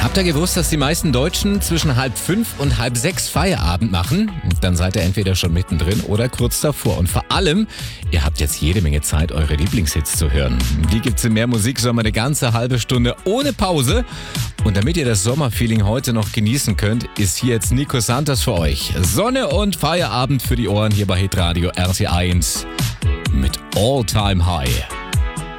Habt ihr gewusst, dass die meisten Deutschen zwischen 4:30 und 5:30 Feierabend machen? Dann seid ihr entweder schon mittendrin oder kurz davor. Und vor allem, ihr habt jetzt jede Menge Zeit, eure Lieblingshits zu hören. Die gibt's in Mehr Musik Sommer eine ganze halbe Stunde ohne Pause. Und damit ihr das Sommerfeeling heute noch genießen könnt, ist hier jetzt Nico Santos für euch. Sonne und Feierabend für die Ohren hier bei Hitradio RT1 mit All Time High.